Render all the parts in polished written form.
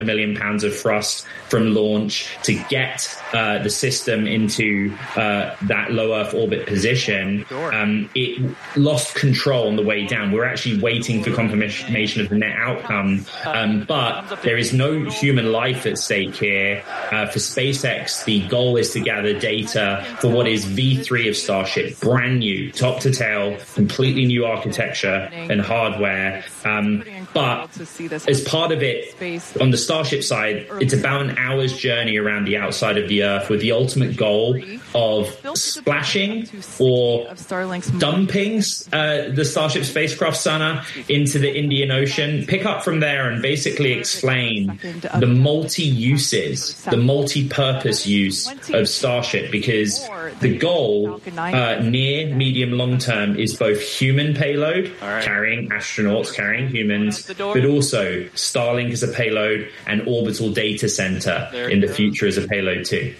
£1 million of thrust from launch to get the system into that low Earth orbit position. It lost control on the way down. We're actually waiting for confirmation of the net outcome, but there is no human life at stake here. For SpaceX, the goal is to gather data for what is V3 of Starship, brand new, top to tail, completely new architecture and hardware. But as part of it, on the Starship side, it's about an hour's journey around the outside of the Earth with the ultimate goal of splashing or dumping the Starship spacecraft Sana into the Indian Ocean, pick up from there and basically explain the multi-uses, the multi-purpose use of Starship, because the goal near, medium, long term is both human payload, carrying astronauts, carrying humans, but also Starlink as a payload and orbital data center in the future as a payload too.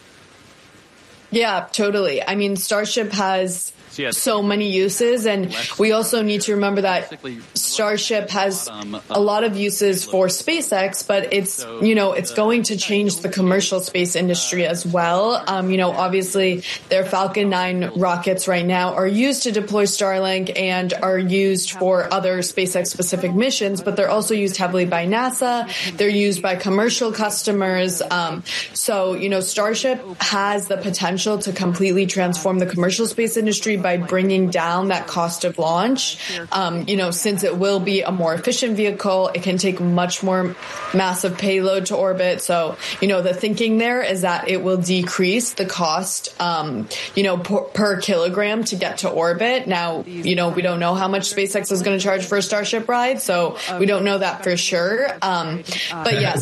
Yeah, totally. I mean, Starship has so many uses, and we also need to remember that Starship has a lot of uses for SpaceX, but it's, you know, it's going to change the commercial space industry as well. You know, obviously their Falcon 9 rockets right now are used to deploy Starlink and are used for other SpaceX specific missions, but they're also used heavily by NASA. They're used by commercial customers. So, you know, Starship has the potential to completely transform the commercial space industry by bringing down that cost of launch. You know, since it will be a more efficient vehicle, it can take much more massive payload to orbit. So, you know, the thinking there is that it will decrease the cost, you know, per kilogram to get to orbit. Now, you know, we don't know how much SpaceX is going to charge for a Starship ride, so we don't know that for sure. But yes,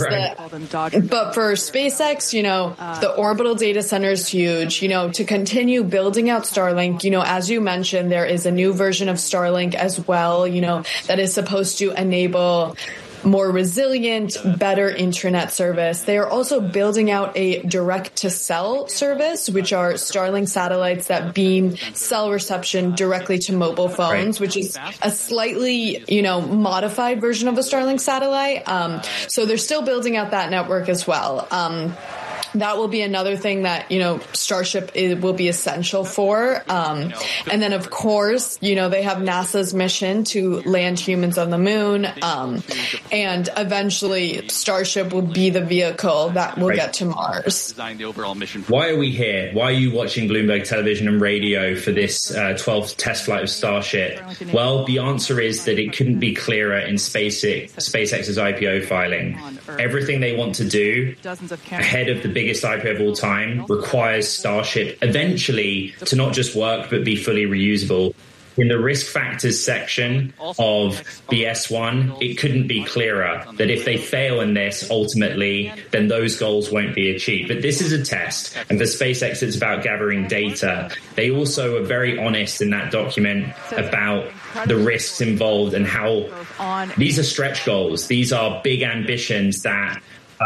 but for SpaceX, you know, the orbital data center is huge. You know, to continue building out Starlink, you know, as you mentioned, there is a new version of Starlink as well, you know, that is supposed to enable more resilient, better internet service. They are also building out a direct-to-cell service, which are Starlink satellites that beam cell reception directly to mobile phones, which is a slightly, you know, modified version of a Starlink satellite. So they're still building out that network as well. That will be another thing that, you know, Starship will be essential for. And then, of course, you know, they have NASA's mission to land humans on the moon. And eventually Starship will be the vehicle that will get to Mars. Why are we here? Why are you watching Bloomberg Television and Radio for this 12th test flight of Starship? Well, the answer is that it couldn't be clearer in SpaceX's IPO filing. Everything they want to do ahead of the biggest IPO of all time requires Starship eventually to not just work but be fully reusable. In the risk factors section of the S1, it couldn't be clearer that if they fail in this, ultimately, then those goals won't be achieved. But this is a test, and for SpaceX, it's about gathering data. They also are very honest in that document about the risks involved and how these are stretch goals. These are big ambitions that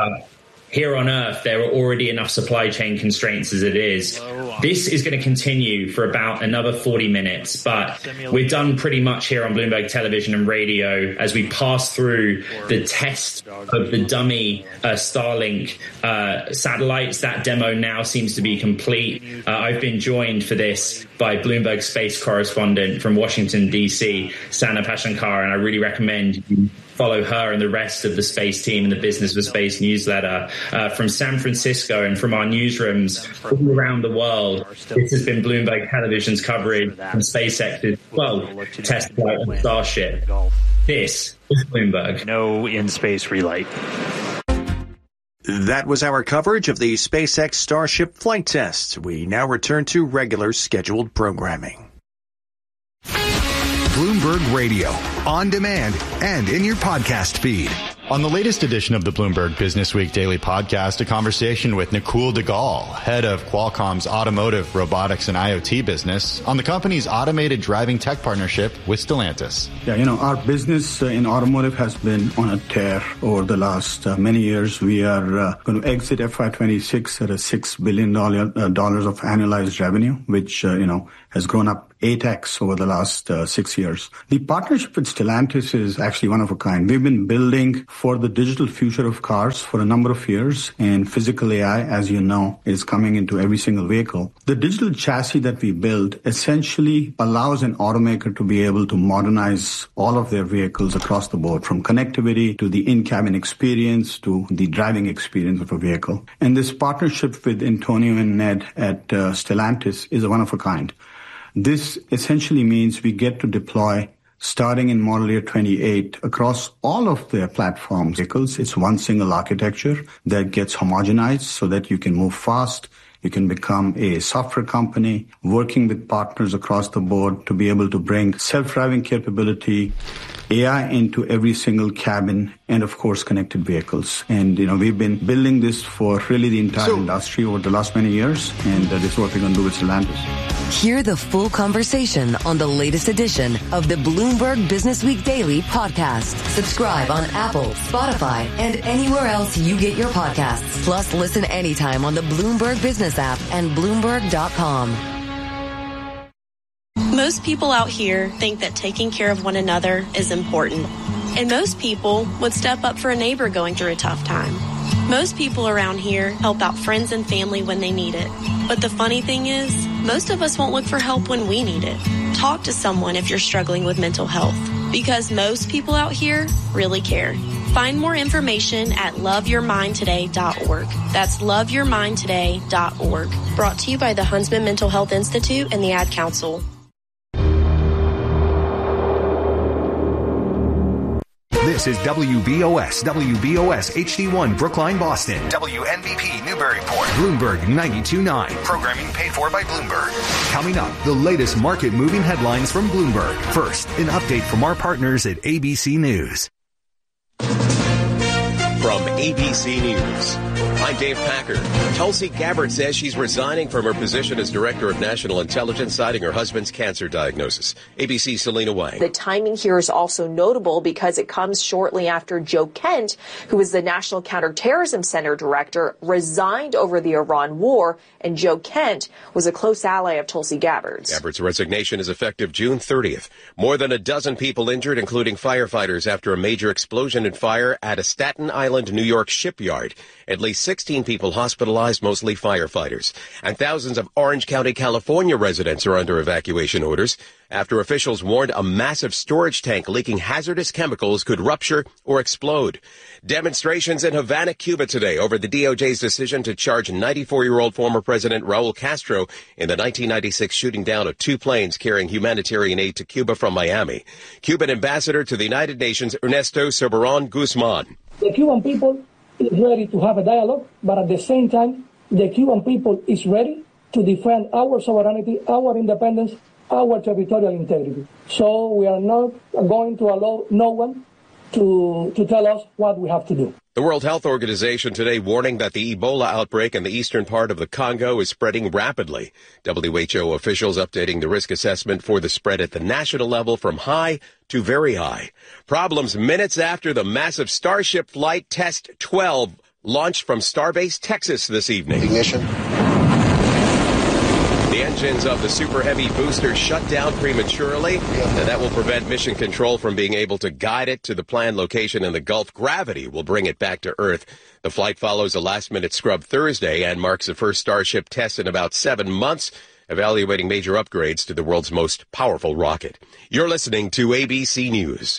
here on Earth, there are already enough supply chain constraints as it is. This is going to continue for about another 40 minutes, but we're done pretty much here on Bloomberg Television and Radio as we pass through the test of the dummy Starlink satellites. That demo now seems to be complete. I've been joined for this by Bloomberg space correspondent from Washington, D.C., Sana Pashankar, and I really recommend you follow her and the rest of the space team in the Business for Space newsletter. From San Francisco and from our newsrooms all around the world, this has been Bloomberg Television's coverage from SpaceX's 12th test flight of Starship. This is Bloomberg. No in-space relight. That was our coverage of the SpaceX Starship flight test. We now return to regular scheduled programming. Bloomberg Radio, on demand and in your podcast feed. On the latest edition of the Bloomberg Business Week Daily Podcast, a conversation with Nakul Duggal, head of Qualcomm's automotive, robotics, and IoT business, on the company's automated driving tech partnership with Stellantis. Yeah, you know, our business in automotive has been on a tear over the last many years. We are going to exit FY26 at a $6 billion of annualized revenue, which, you know, has grown up 8x over the last 6 years. The partnership with Stellantis is actually one of a kind. We've been building for the digital future of cars for a number of years, and physical AI, as you know, is coming into every single vehicle. The digital chassis that we build essentially allows an automaker to be able to modernize all of their vehicles across the board, from connectivity to the in-cabin experience to the driving experience of a vehicle. And this partnership with Antonio and Ned at Stellantis is a one of a kind. This essentially means we get to deploy, starting in model year 28, across all of their platforms. It's one single architecture that gets homogenized so that you can move fast. You can become a software company, working with partners across the board to be able to bring self-driving capability, AI into every single cabin, and of course connected vehicles. And we've been building this for really the entire industry over the last many years, and that is what we're going to do with Stellantis. Hear the full conversation on the latest edition of the Bloomberg Business Week Daily podcast. Subscribe on Apple, Spotify, and anywhere else you get your podcasts. Plus, listen anytime on the Bloomberg Business app and Bloomberg.com. Most people out here think that taking care of one another is important. And most people would step up for a neighbor going through a tough time. Most people around here help out friends and family when they need it. But the funny thing is, most of us won't look for help when we need it. Talk to someone if you're struggling with mental health, because most people out here really care. Find more information at loveyourmindtoday.org. That's loveyourmindtoday.org. Brought to you by the Huntsman Mental Health Institute and the Ad Council. This is WBOS HD1 Brookline, Boston. WNBP Newburyport. Bloomberg 92.9. Programming paid for by Bloomberg. Coming up, the latest market-moving headlines from Bloomberg. First, an update from our partners at ABC News. From ABC News, I'm Dave Packer. Tulsi Gabbard says she's resigning from her position as Director of National Intelligence, citing her husband's cancer diagnosis. ABC's Selena Wang. The timing here is also notable because it comes shortly after Joe Kent, who is the National Counterterrorism Center Director, resigned over the Iran war, and Joe Kent was a close ally of Tulsi Gabbard's. Gabbard's resignation is effective June 30th. More than a dozen people injured, including firefighters, after a major explosion and fire at a Staten Island, New York shipyard. At least 16 people hospitalized, mostly firefighters. And thousands of Orange County, California residents are under evacuation orders after officials warned a massive storage tank leaking hazardous chemicals could rupture or explode. Demonstrations in Havana, Cuba today over the DOJ's decision to charge 94-year-old former President Raul Castro in the 1996 shooting down of 2 planes carrying humanitarian aid to Cuba from Miami. Cuban ambassador to the United Nations, Ernesto Soberon Guzman. The Cuban people is ready to have a dialogue, but at the same time, the Cuban people is ready to defend our sovereignty, our independence, our territorial integrity. So we are not going to allow no one to tell us what we have to do. The World Health Organization today warning that the Ebola outbreak in the eastern part of the Congo is spreading rapidly. WHO officials updating the risk assessment for the spread at the national level from high to very high. Problems minutes after the massive Starship Flight Test 12 launched from Starbase, Texas this evening. Ignition. The engines of the Super Heavy booster shut down prematurely, and that will prevent Mission Control from being able to guide it to the planned location in the Gulf. Gravity will bring it back to Earth. The flight follows a last-minute scrub Thursday and marks the first Starship test in about 7 months, evaluating major upgrades to the world's most powerful rocket. You're listening to ABC News.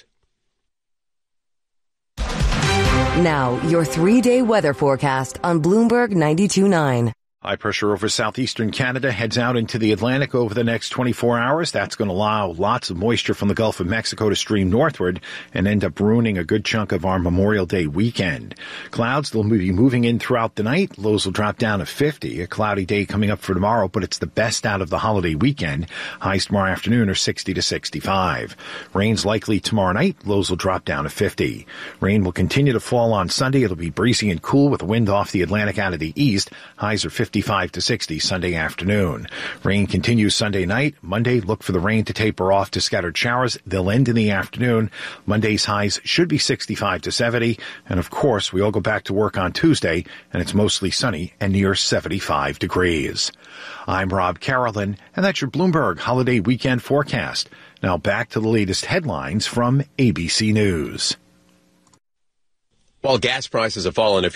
Now, your 3-day weather forecast on Bloomberg 92.9. High pressure over southeastern Canada heads out into the Atlantic over the next 24 hours. That's going to allow lots of moisture from the Gulf of Mexico to stream northward and end up ruining a good chunk of our Memorial Day weekend. Clouds will be moving in throughout the night. Lows will drop down to 50. A cloudy day coming up for tomorrow, but it's the best out of the holiday weekend. Highs tomorrow afternoon are 60 to 65. Rain's likely tomorrow night. Lows will drop down to 50. Rain will continue to fall on Sunday. It'll be breezy and cool with a wind off the Atlantic out of the east. Highs are 50 55 to 60 Sunday afternoon. Rain continues Sunday night. Monday, look for the rain to taper off to scattered showers. They'll end in the afternoon. Monday's highs should be 65 to 70. And of course, we all go back to work on Tuesday, and it's mostly sunny and near 75 degrees. I'm Rob Carolyn, and that's your Bloomberg holiday weekend forecast. Now back to the latest headlines from ABC News. While gas prices have fallen